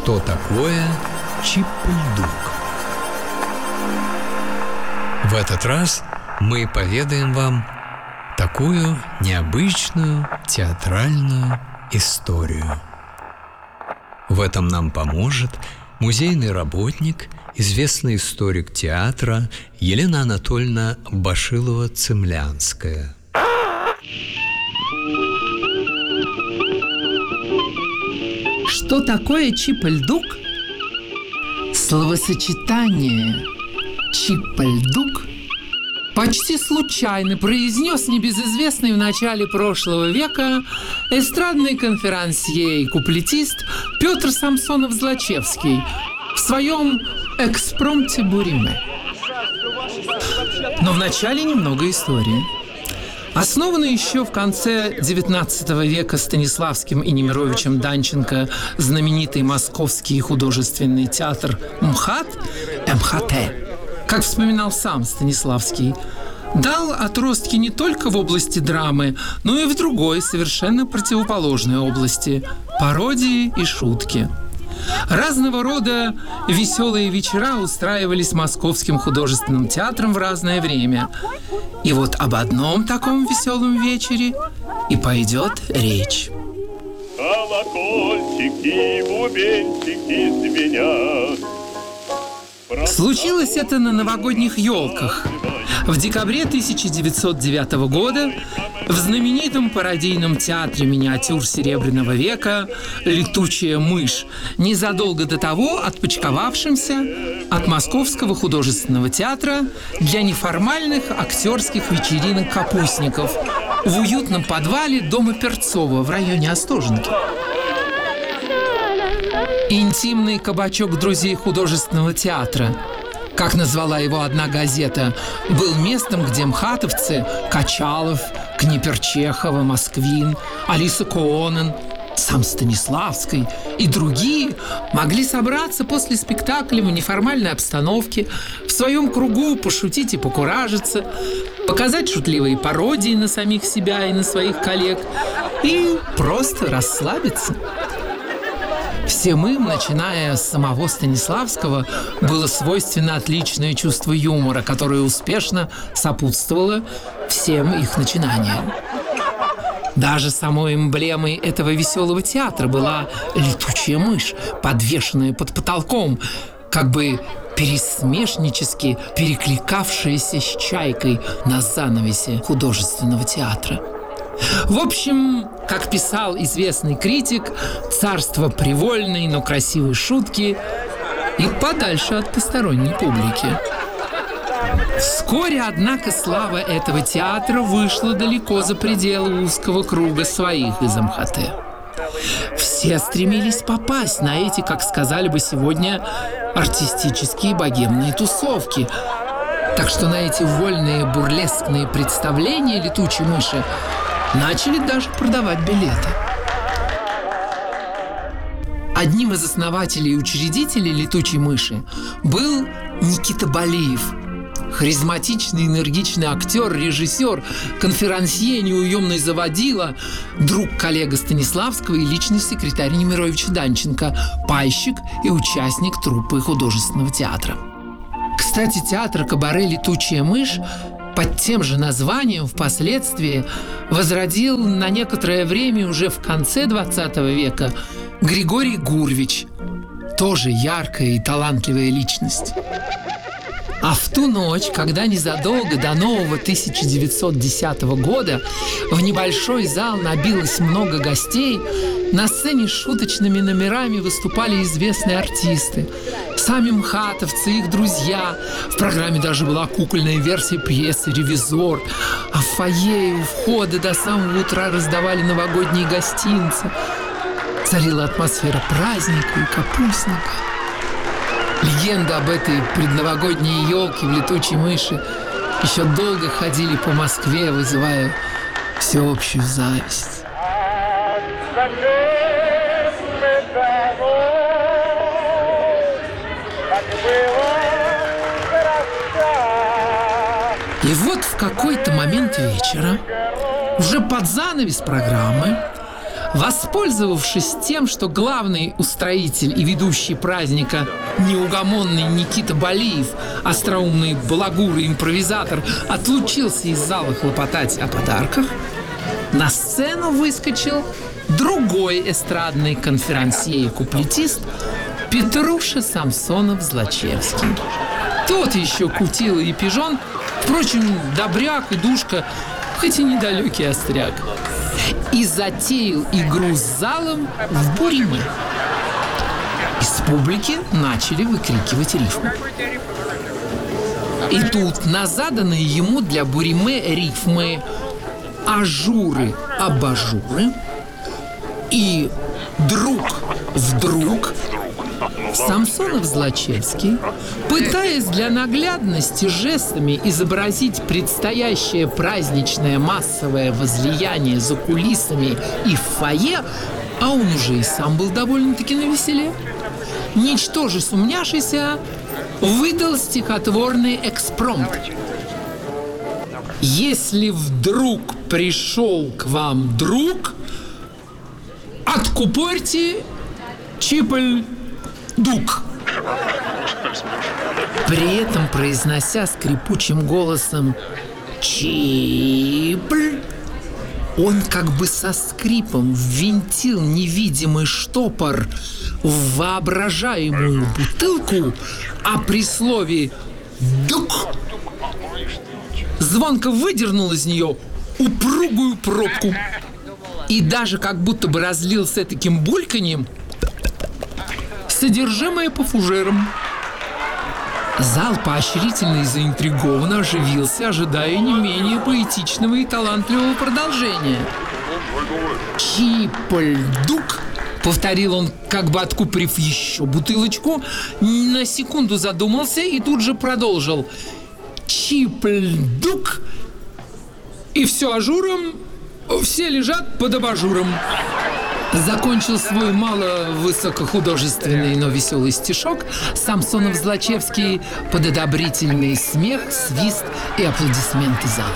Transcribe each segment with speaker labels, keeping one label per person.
Speaker 1: Что такое Чип-и-Дук? В этот раз мы поведаем вам такую необычную театральную историю. В этом нам поможет музейный работник, известный историк театра Елена Анатольевна Башилова-Цемлянская.
Speaker 2: Что такое Чип-и-Дук? Словосочетание Чип-и-Дук почти случайно произнес небезызвестный в начале прошлого века эстрадный конферансье и куплетист Петр Самсонов-Злачевский в своем «Экспромте Буриме». Но вначале немного истории. Основанный еще в конце XIX века Станиславским и Немировичем Данченко знаменитый Московский художественный театр МХАТ, МХТ, как вспоминал сам Станиславский, дал отростки не только в области драмы, но и в другой, совершенно противоположной области – пародии и шутки. Разного рода веселые вечера устраивались Московским художественным театром в разное время. И вот об одном таком веселом вечере и пойдет речь.
Speaker 3: Колокольчики, бубенчики звенят.
Speaker 2: Случилось это на новогодних елках. В декабре 1909 года в знаменитом пародийном театре миниатюр Серебряного века «Летучая мышь», незадолго до того отпочковавшимся от Московского художественного театра для неформальных актерских вечеринок капустников в уютном подвале дома Перцова в районе Остоженки. Интимный кабачок друзей художественного театра, как назвала его одна газета, был местом, где мхатовцы Качалов, Книперчехова, Москвин, Алиса Коонен, сам Станиславский и другие могли собраться после спектакля в неформальной обстановке, в своем кругу пошутить и покуражиться, показать шутливые пародии на самих себя и на своих коллег и просто расслабиться. Всем им, начиная с самого Станиславского, было свойственно отличное чувство юмора, которое успешно сопутствовало всем их начинаниям. Даже самой эмблемой этого веселого театра была летучая мышь, подвешенная под потолком, как бы пересмешнически перекликавшаяся с чайкой на занавесе художественного театра. В общем, как писал известный критик, царство привольной, но красивой шутки и подальше от посторонней публики. Вскоре, однако, слава этого театра вышла далеко за пределы узкого круга своих из МХТ. Все стремились попасть на эти, как сказали бы сегодня, артистические богемные тусовки. Так что на эти вольные бурлескные представления летучей мыши начали даже продавать билеты. Одним из основателей и учредителей «Летучей мыши» был Никита Балиев. Харизматичный, энергичный актер, режиссер, конферансье, неуемный заводила, друг коллега Станиславского и личный секретарь Немировича Данченко, пайщик и участник труппы художественного театра. Кстати, театр кабаре «Летучая мышь» под тем же названием впоследствии возродил на некоторое время уже в конце XX века Григорий Гурвич, тоже яркая и талантливая личность. А в ту ночь, когда незадолго до нового 1910 года в небольшой зал набилось много гостей, на сцене с шуточными номерами выступали известные артисты, сами мхатовцы, их друзья. В программе даже была кукольная версия пьесы «Ревизор», а в фойе и у входа до самого утра раздавали новогодние гостинцы. Царила атмосфера праздника и капустника. Легенды об этой предновогодней елке в «Летучей мыши» еще долго ходили по Москве, вызывая всеобщую зависть. И вот в какой-то момент вечера, уже под занавес программы, Воспользовавшись тем, что главный устроитель и ведущий праздника, неугомонный Никита Балиев, остроумный балагур и импровизатор, отлучился из зала хлопотать о подарках, на сцену выскочил другой эстрадный конферансье и куплетист Петруша Самсонов-Злачевский. Тот еще кутил и пижон, впрочем, добряк и душка, хоть и недалекий остряк. И затеял игру с залом в буриме. Из публики начали выкрикивать рифмы. И тут на заданные ему для буриме рифмы ажуры-абажуры и друг-вдруг Самсонов-Злачевский, пытаясь для наглядности жестами изобразить предстоящее праздничное массовое возлияние за кулисами и в фойе, а он уже и сам был довольно-таки навеселе, ничтоже сумняшися, выдал стихотворный экспромт. «Если вдруг пришел к вам друг, откупорьте чипль-дук». При этом, произнося скрипучим голосом «чипль», он как бы со скрипом ввинтил невидимый штопор в воображаемую бутылку, а при слове «дук» звонко выдернул из нее упругую пробку и даже как будто бы разлил с этаким бульканьем содержимое по фужерам. Зал поощрительно и заинтригованно оживился, ожидая не менее поэтичного и талантливого продолжения. «Чипль-дук», — повторил он, как бы откупорив еще бутылочку, на секунду задумался и тут же продолжил. «Чипль-дук», и все ажуром, все лежат под абажуром. Закончил свой мало высокохудожественный, но веселый стишок Самсонов-Злачевский под одобрительный смех, свист и аплодисменты зала.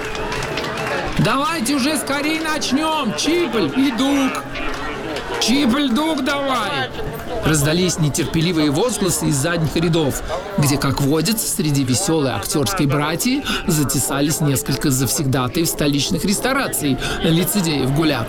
Speaker 2: «Давайте уже скорее начнем, Чипль и Дук! Чипль-дук давай!» Раздались нетерпеливые возгласы из задних рядов, где, как водится, среди веселой актерской братьи затесались несколько завсегдатаев столичных рестораций, лицедеев-гуляк.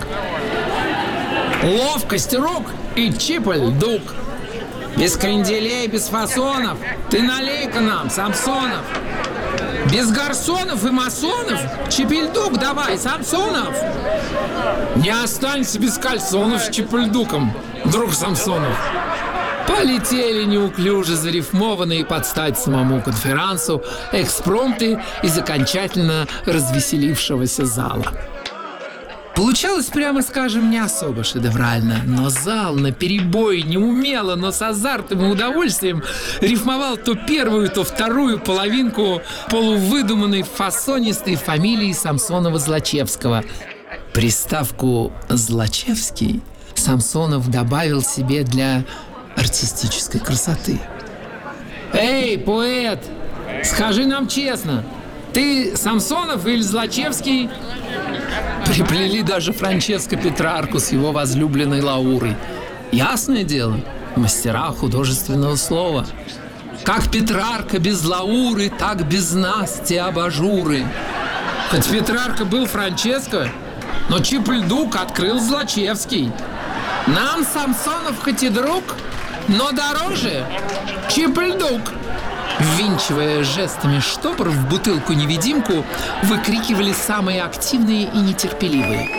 Speaker 2: «Ловкость рук и чипль-дук! Без кренделей, без фасонов! Ты налей-ка нам, Самсонов! Без гарсонов и масонов! Чипль-дук давай, Самсонов! Не останься без кальсонов с чипль-дуком, друг Самсонов!» Полетели неуклюже зарифмованные под стать самому конферансу экспромты из окончательно развеселившегося зала. Получалось, прямо скажем, не особо шедеврально, но зал наперебой неумело, но с азартом и удовольствием рифмовал то первую, то вторую половинку полувыдуманной фасонистой фамилии Самсонова-Злачевского. Приставку «Злачевский» Самсонов добавил себе для артистической красоты. «Эй, поэт, скажи нам честно, ты Самсонов или Злачевский?» Приплели даже Франческо Петрарку с его возлюбленной Лаурой. Ясное дело, мастера художественного слова. Как Петрарка без Лауры, так без нас те абажуры. Хоть Петрарка был Франческо, но чипль-дук открыл Злачевский. Нам Самсонов хоть и друг, но дороже чипль-дук. Ввинчивая жестами штопор в бутылку-невидимку, выкрикивали самые активные и нетерпеливые.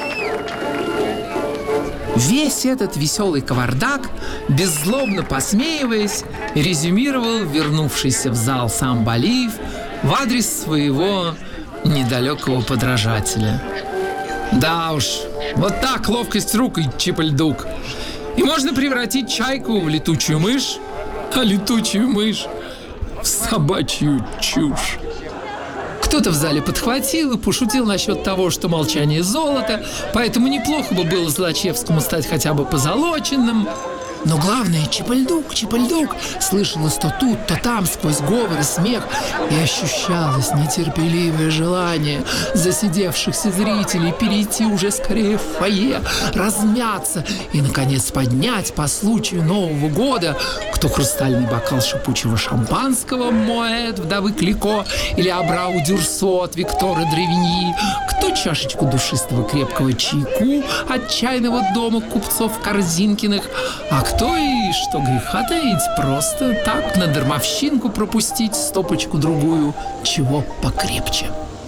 Speaker 2: Весь этот веселый кавардак, беззлобно посмеиваясь, резюмировал вернувшийся в зал сам Балиев в адрес своего недалекого подражателя. Да уж, вот так ловкость рук и чипль-дук. И можно превратить чайку в летучую мышь, а летучую мышь в собачью чушь. Кто-то в зале подхватил и пошутил насчет того, что молчание золото, поэтому неплохо бы было Злачевскому стать хотя бы позолоченным. Но главное, чипальдук, чипальдук, слышалось то тут, то там, сквозь говор и смех, и ощущалось нетерпеливое желание засидевшихся зрителей перейти уже скорее в фойе, размяться и, наконец, поднять по случаю Нового года кто хрустальный бокал шипучего шампанского Моэт вдовы Клико или Абрау Дюрсо от Виктора Древиньи, кто чашечку душистого крепкого чайку от чайного дома купцов Корзинкиных, а кто и, что греха таить, просто так на дармовщинку пропустить стопочку-другую, чего покрепче.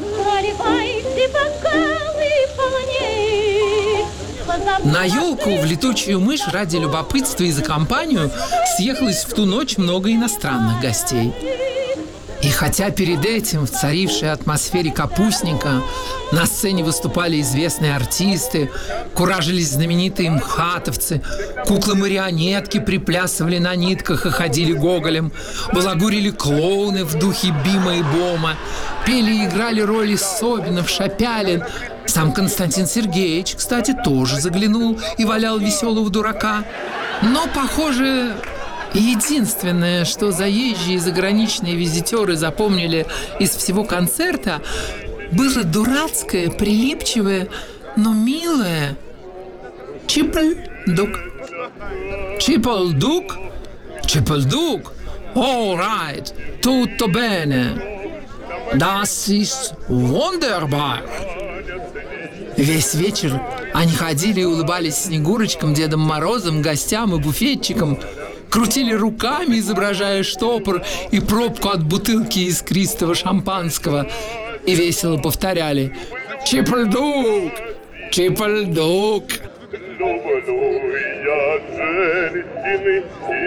Speaker 2: На елку в летучую мышь ради любопытства и за компанию съехалось в ту ночь много иностранных гостей. И хотя перед этим в царившей атмосфере капустника на сцене выступали известные артисты, куражились знаменитые мхатовцы, куклы-марионетки приплясывали на нитках и ходили гоголем, балагурили клоуны в духе Бима и Бома, пели и играли роли Собинов, Шапялин. Сам Константин Сергеевич, кстати, тоже заглянул и валял веселого дурака. Но, похоже, единственное, что заезжие и заграничные визитеры запомнили из всего концерта, было дурацкое, прилипчивое, но милое чипальдук. Чипальдук? Чипальдук? All right, tutto bene. Das ist wunderbar. Весь вечер они ходили и улыбались Снегурочкам, Дедом Морозом, гостям и буфетчикам, крутили руками, изображая штопор и пробку от бутылки искристого шампанского, и весело повторяли: «Чипальдук! Чипальдук!»
Speaker 3: Люблю я женщины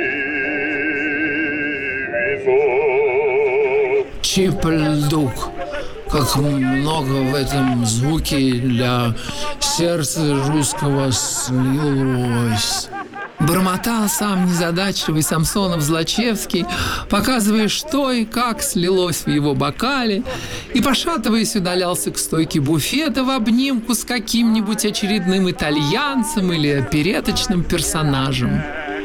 Speaker 3: и вино.
Speaker 2: Чипальдук! Как много в этом звуке для сердца русского слилось. Бормотал сам незадачливый Самсонов-Злачевский, показывая, что и как слилось в его бокале, и, пошатываясь, удалялся к стойке буфета в обнимку с каким-нибудь очередным итальянцем или опереточным персонажем.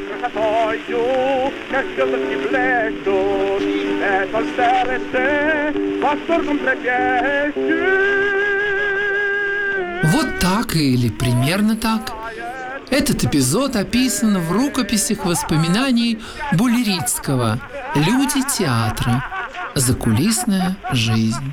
Speaker 2: Вот так или примерно так. Этот эпизод описан в рукописях воспоминаний Булерицкого «Люди театра. Закулисная жизнь».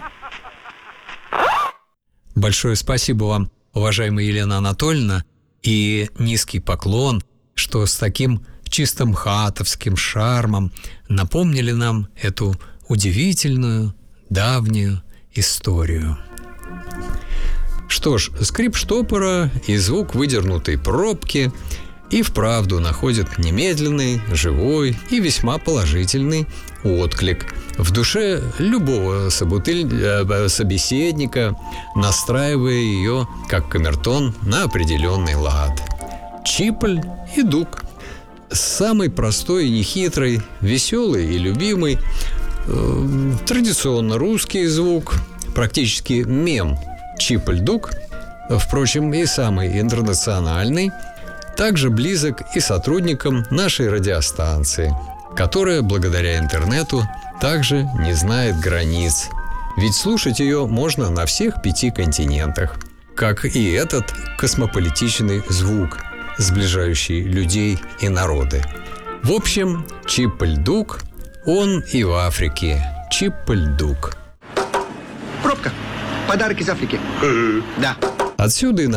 Speaker 1: Большое спасибо вам, уважаемая Елена Анатольевна, и низкий поклон, что с таким чисто мхатовским шармом напомнили нам эту удивительную, давнюю историю. Что ж, скрип штопора и звук выдернутой пробки и вправду находят немедленный, живой и весьма положительный отклик в душе любого собеседника, настраивая ее, как камертон, на определенный лад. Чиполь и дук. Самый простой и нехитрый, веселый и любимый, традиционно русский звук, практически мем чиполь-дук, впрочем, и самый интернациональный, также близок и сотрудникам нашей радиостанции, которая, благодаря интернету, также не знает границ. Ведь слушать ее можно на всех 5 континентах, как и этот космополитичный звук, сближающий людей и народы. В общем, чиполь-дук, он и в Африке чиполь-дук.
Speaker 4: Пробка. Подарок из Африки. Да.
Speaker 1: Отсюда и